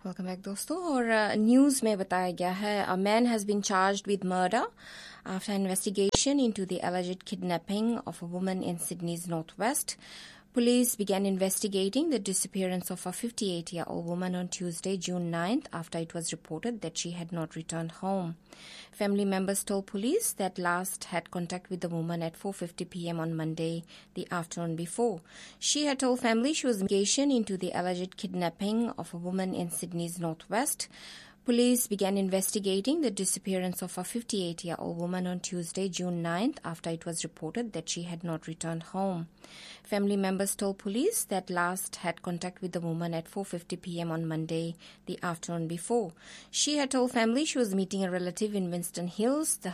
Welcome back दोस्तों। और news में बताया गया है a man has been charged with murder after investigation into the alleged kidnapping of a woman in Sydney's northwest. Police began investigating the disappearance of a 58-year-old woman on Tuesday, June 9th, after it was reported that she had not returned home. Family members told police that last had contact with the woman at 4:50 p.m. on Monday, the afternoon before. She had told family she was engaged into the alleged kidnapping of a woman in Sydney's northwest. Police began investigating the disappearance of a 58-year-old woman on Tuesday, June 9th, after it was reported that she had not returned home. Family members told police that last had contact with the woman at 4:50 p.m. on Monday, the afternoon before. She had told family she was meeting a relative in Winston Hills, the